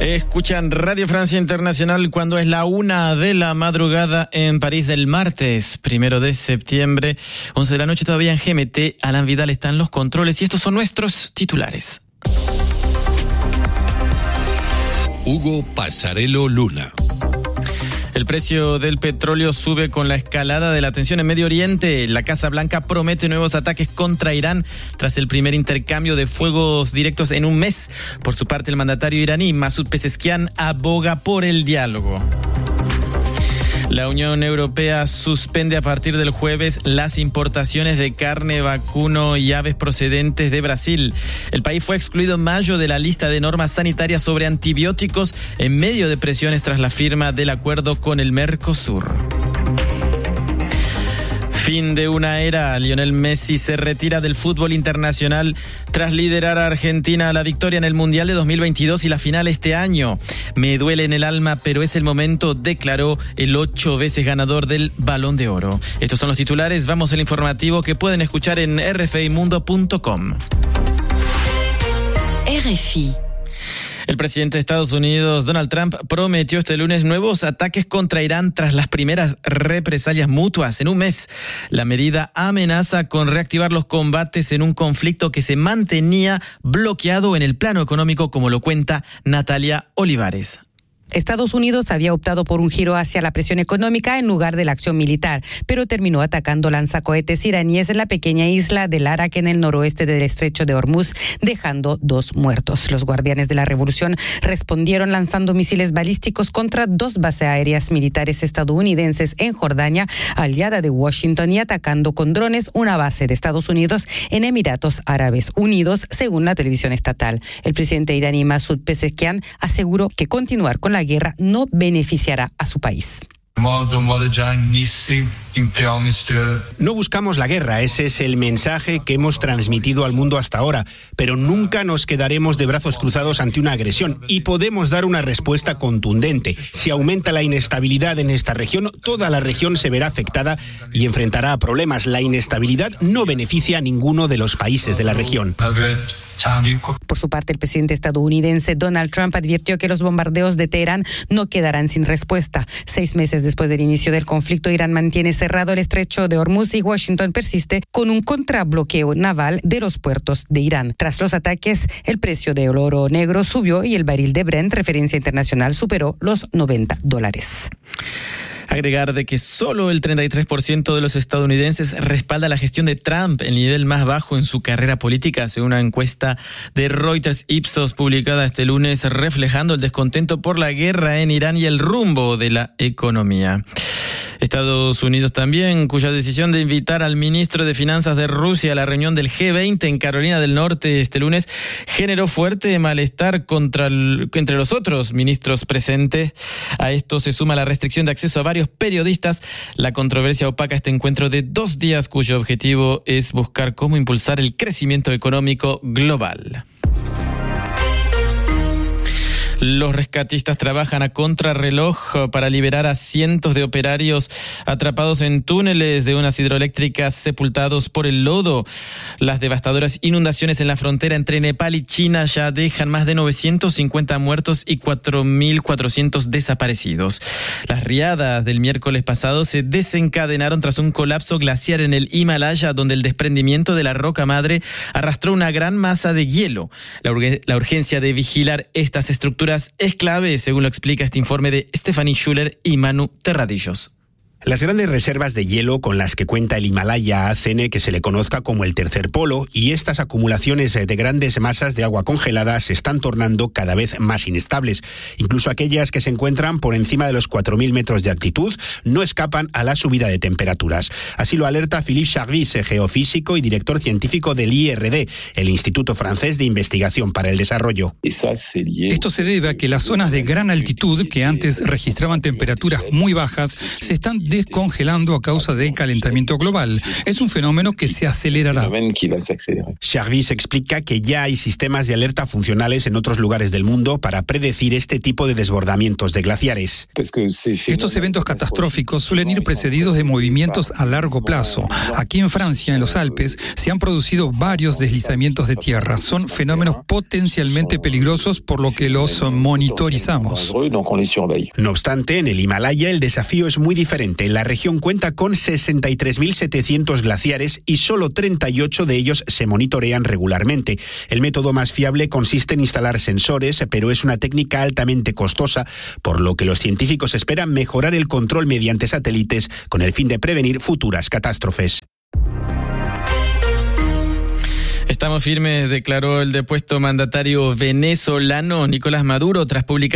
Escuchan Radio Francia Internacional cuando es la 1 de la madrugada en París del martes 1 de septiembre, 11 de la noche todavía en GMT. Alan Vidal está en los controles y estos son nuestros titulares. Hugo Pasarello Luna. El precio del petróleo sube con la escalada de la tensión en Medio Oriente. La Casa Blanca promete nuevos ataques contra Irán tras el primer intercambio de fuegos directos en un mes. Por su parte, el mandatario iraní Masoud Pezeshkian aboga por el diálogo. La Unión Europea suspende a partir del jueves las importaciones de carne, vacuno y aves procedentes de Brasil. El país fue excluido en mayo de la lista de normas sanitarias sobre antibióticos en medio de presiones tras la firma del acuerdo con el Mercosur. Fin de una era. Lionel Messi se retira del fútbol internacional tras liderar a Argentina a la victoria en el Mundial de 2022 y la final este año. Me duele en el alma, pero es el momento, declaró el 8 veces ganador del Balón de Oro. Estos son los titulares. Vamos al informativo que pueden escuchar en rfimundo.com. RFI. El presidente de Estados Unidos, Donald Trump, prometió este lunes nuevos ataques contra Irán tras las primeras represalias mutuas en un mes. La medida amenaza con reactivar los combates en un conflicto que se mantenía bloqueado en el plano económico, como lo cuenta Natalia Olivares. Estados Unidos había optado por un giro hacia la presión económica en lugar de la acción militar, pero terminó atacando lanzacohetes iraníes en la pequeña isla de Arak en el noroeste del estrecho de Hormuz, dejando 2 muertos. Los guardianes de la revolución respondieron lanzando misiles balísticos contra 2 bases aéreas militares estadounidenses en Jordania, aliada de Washington, y atacando con drones una base de Estados Unidos en Emiratos Árabes Unidos, según la televisión estatal. El presidente iraní Masoud Pezeshkian aseguró que continuar con la guerra no beneficiará a su país. No buscamos la guerra, ese es el mensaje que hemos transmitido al mundo hasta ahora, pero nunca nos quedaremos de brazos cruzados ante una agresión y podemos dar una respuesta contundente. Si aumenta la inestabilidad en esta región, toda la región se verá afectada y enfrentará a problemas. La inestabilidad no beneficia a ninguno de los países de la región. Por su parte, el presidente estadounidense Donald Trump advirtió que los bombardeos de Teherán no quedarán sin respuesta. 6 meses después del inicio del conflicto, Irán mantiene cerrado el estrecho de Hormuz y Washington persiste con un contrabloqueo naval de los puertos de Irán. Tras los ataques, el precio del oro negro subió y el barril de Brent, referencia internacional, superó los $90. Agregar de que solo el 33% de los estadounidenses respalda la gestión de Trump, el nivel más bajo en su carrera política, según una encuesta de Reuters Ipsos publicada este lunes, reflejando el descontento por la guerra en Irán y el rumbo de la economía. Estados Unidos también, cuya decisión de invitar al ministro de Finanzas de Rusia a la reunión del G20 en Carolina del Norte este lunes generó fuerte malestar entre los otros ministros presentes. A esto se suma la restricción de acceso a varios periodistas. La controversia opaca este encuentro de 2 días cuyo objetivo es buscar cómo impulsar el crecimiento económico global. Los rescatistas trabajan a contrarreloj para liberar a cientos de operarios atrapados en túneles de unas hidroeléctricas sepultados por el lodo. Las devastadoras inundaciones en la frontera entre Nepal y China ya dejan más de 950 muertos y 4.400 desaparecidos. Las riadas del miércoles pasado se desencadenaron tras un colapso glaciar en el Himalaya, donde el desprendimiento de la roca madre arrastró una gran masa de hielo. La urgencia de vigilar estas estructuras es clave, según lo explica este informe de Stephanie Schuller y Manu Terradillos. Las grandes reservas de hielo con las que cuenta el Himalaya hacen que se le conozca como el tercer polo, y estas acumulaciones de grandes masas de agua congelada se están tornando cada vez más inestables. Incluso aquellas que se encuentran por encima de los 4.000 metros de altitud no escapan a la subida de temperaturas. Así lo alerta Philippe Charvis, geofísico y director científico del IRD, el Instituto Francés de Investigación para el Desarrollo. Esto se debe a que las zonas de gran altitud, que antes registraban temperaturas muy bajas, se están descongelando a causa del calentamiento global. Es un fenómeno que se acelerará. Charvis explica que ya hay sistemas de alerta funcionales en otros lugares del mundo para predecir este tipo de desbordamientos de glaciares. Estos eventos catastróficos suelen ir precedidos de movimientos a largo plazo. Aquí en Francia, en los Alpes, se han producido varios deslizamientos de tierra. Son fenómenos potencialmente peligrosos, por lo que los monitorizamos. No obstante, en el Himalaya el desafío es muy diferente. La región cuenta con 63.700 glaciares y solo 38 de ellos se monitorean regularmente. El método más fiable consiste en instalar sensores, pero es una técnica altamente costosa, por lo que los científicos esperan mejorar el control mediante satélites con el fin de prevenir futuras catástrofes. Estamos firmes, declaró el depuesto mandatario venezolano Nicolás Maduro tras publicar